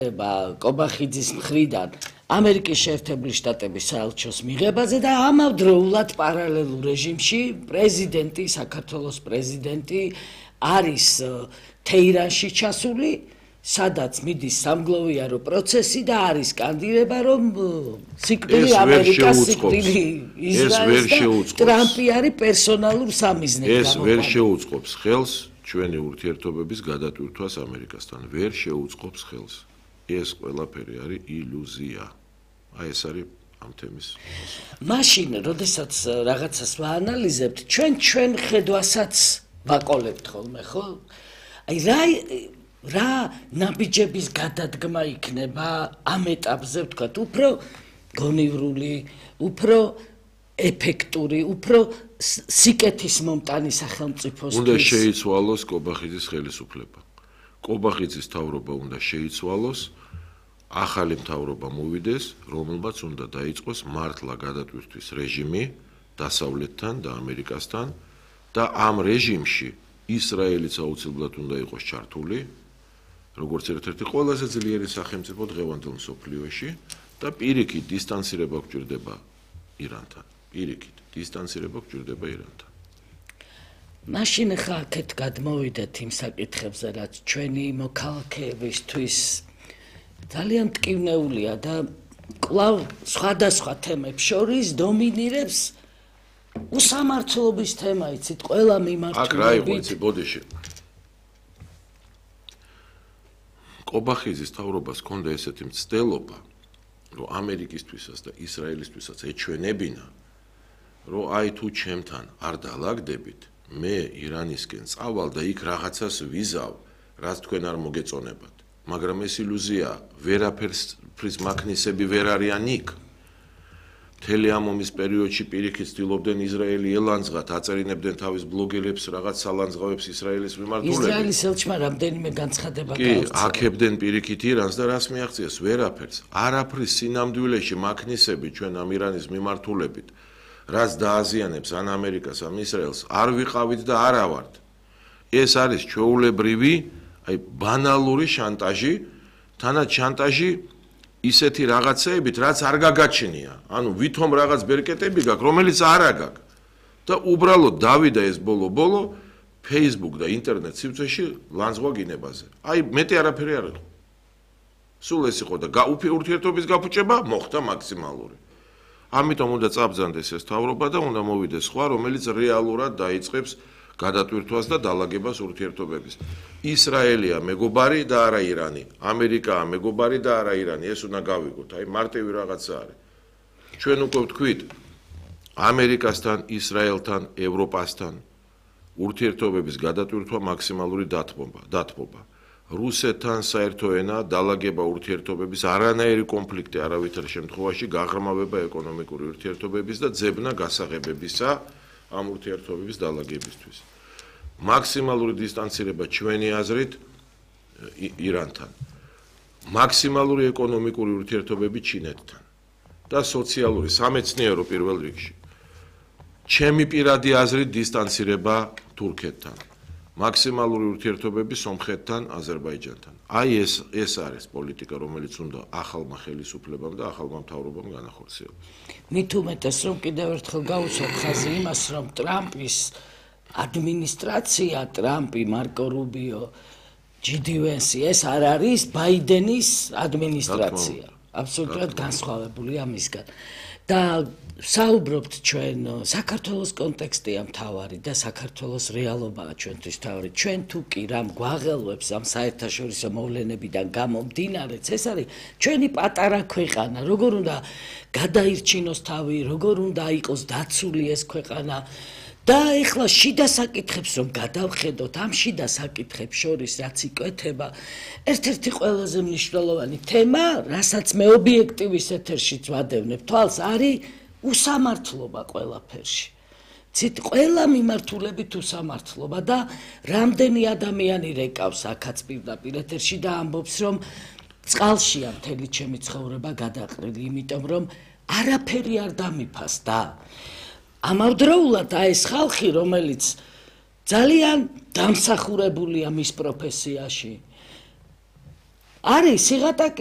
კობახიძის მხრიდან ამერიკის შეერთებული შტატების საელჩოს მიღებაზე და ამავდროულად პარალელურ რეჟიმში პრეზიდენტი, საქართველოს პრეზიდენტი არის თეირანში ჩასული, სადაც მიდის სამგლოვიარო პროცესი და არის კანდიდატურა, რომ სიკვდილი ამერიკას, სიკვდილი ისრაელს და ტრამპი არის პერსონალურ სამიზნედ. ეს ვერ შეუწყობს ხელს ჩვენი ურთიერთობების გადატვირთვას ამერიკასთან. ვერ შეუწყობს ხელს. ეს ყველაფერი არის ილუზია. აი ეს არის ამ თემის. მაშინ, როდესაც რაღაცას ვაანალიზებთ, ჩვენ ხედვასაც ვაკოლებთ ხოლმე, ხო? აი რა ნაბიჯების გადადგმა იქნება ამ ეტაპზე, ვთქვათ, უფრო გონივრული, უფრო ეფექტური, უფრო სიკეთის მომტანი სახელმწიფოსთვის. უნდა შეიცვალოს კობახიძის ხელისუფლება. კობახიძის მთავრობა უნდა შეიცვალოს, ახალი მთავრობა მოვიდეს, რომელმაც უნდა დაიწყოს მართლა გადატვირთვის რეჟიმი დასავლეთთან და ამერიკასთან და ამ რეჟიმში ისრაელიც აუცილებლად უნდა იყოს ჩართული, როგორც ერთ-ერთი ყველაზე ძლიერი სახელმწიფო დღევანდელ მსოფლიოში და პირიქით დისტანცირება გვჭირდება ირანთან. პირიქით დისტანცირება გვჭირდება ირანთან. მაშინ ხა აქეთ გადმოვიდეთ იმ საკითხებზე, რაც ჩვენი მოქალაქეებისთვის ძალიან მტკივნეულია და კვლავ სხვადასხვა თემებს შორის დომინირებს უსამართლობის თემა, იცით, ყველა მიმართულებით. აქ რა იყო, იცი, ბოდიში. კობახიძის მთავრობას ჰქონდა ესეთი მცდელობა, რომ ამერიკისთვისაც და ისრაელისთვისაც ეჩვენებინა, რომ აი თუ ჩემთან არ დალაგდებით, მე ირანისკენ წავალ და იქ რაღაცას ვიზავ, რაც თქვენ არ მოგეწონებათ. მაგრამ ეს ილუზია, ვერაფერს მაქნისები ვერ არიან იქ. მთელი ამ ომის პერიოდში პირიქით ცდილობდნენ ისრაელი ელანძღათ, აწერინებდნენ თავის ბლოგერებს რაღაც სალანძღავებს ისრაელის მიმართულებით. ისრაელის ელჩმა რამდენიმე განცხადება გაუწია. კი, აქებდნენ პირიქით ირანს და რას მიაღწიეს? ვერაფერს. არაფრის სინამდვილეში მაქნისები ჩვენ ამ ირანის მიმართულებით, რაც დააზიანებს ან ამერიკას, ან ისრაელს, არ ვიყავით და არა ვართ. ეს არის ჩვეულებრივი, აი ბანალური შანტაჟი, თანაც შანტაჟი ისეთი რაღაცეებით, რაც არ გაგაჩნია. ანუ ვითომ რაღაც ბერკეტები გაქვს, რომელიც არ აგაქვს. და უბრალოდ დავიდა ეს ბოლო Facebook და ინტერნეტ სივრცეში ლანძღვა გინებაზე. აი მეტი არაფერი არ იყო. სულ ეს იყო და ურთიერთობის გაფუჭება მოხდა მაქსიმალური. ამიტომ უნდა წაბრძანდეს ეს მთავრობა და უნდა მოვიდეს სხვა, რომელიც რეალურად დაიწყებს გადატვირთვას და დალაგებას ურთიერთობების. ისრაელია მეგობარი და არა ირანი, ამერიკაა მეგობარი და არა ირანი, ეს უნდა გავიგოთ. აი მარტივი რაღაცა არის. ჩვენ უკვე ვთქვით, ამერიკასთან, ისრაელთან, ევროპასთან ურთიერთობების გადატვირთვა მაქსიმალური დათმობა. რუსეთთან საერთო ენა, დალაგება ურთიერთობების, არანაირი კონფლიქტი არავითარ შემთხვევაში, გაღრმავება ეკონომიკური ურთიერთობების და ძებნა გასაღებებისა ამ ურთიერთობების დალაგებისთვის. მაქსიმალური დისტანცირება ჩვენი აზრით ირანთან. მაქსიმალური ეკონომიკური ურთიერთობები ჩინეთთან და სოციალური, სამეცნიერო პირველ რიგში. ჩემი პირადი აზრით დისტანცირება თურქეთთან. მაქსიმალური ურთიერთობები სომხეთთან, აზერბაიჯანთან. აი ეს არის პოლიტიკა, რომელიც უნდა ახალმა ხელისუფლებამ და ახალმა მთავრობამ განახორციელოს. მით უმეტეს, რომ კიდევ ერთხელ გავუსვათ ხაზი იმას, რომ ტრამპის ადმინისტრაცია, ტრამპი, მარკო რუბიო, ჯიდი ვენსი, ეს არ არის ბაიდენის ადმინისტრაცია. აბსოლუტურად განსხვავებულია მისგან. და საუბრობთ ჩვენ საქართველოს კონტექსტია მთავარი და საქართველოს რეალობაა ჩვენთვის მთავარი. ჩვენ თუ კი რამ გვაღელვებს ამ საერთაშორისო მოვლენებიდან გამომდინარეც, ეს არის ჩვენი პატარა ქვეყანა, როგორ უნდა გადაირჩინოს თავი, როგორ უნდა იყოს დაცული ეს ქვეყანა. და ეხლა შიდა საკითხებს რომ გადავხედოთ, ამ შიდა საკითხებს შორის რაც იკვეთება, ერთ-ერთი ყველაზე მნიშვნელოვანი თემა, რასაც მე ობიექტივის ეთერშიც ვადევნებ თვალს, არის უსამართლობა ყველაფერში. ცით ყველა მიმართულებით უსამართლობა და რამდენი ადამიანი რეკავს აქაც პირდაპირ ეთერში და ამბობს, რომ წყალშია მთელი ჩემი ცხოვრება გადაყრილი, იმიტომ რომ არაფერი არ დამიფასდა. ამავდროულად ეს ხალხი, რომელიც ძალიან დამსახურებულია მის პროფესიაში, არის სიღატაკე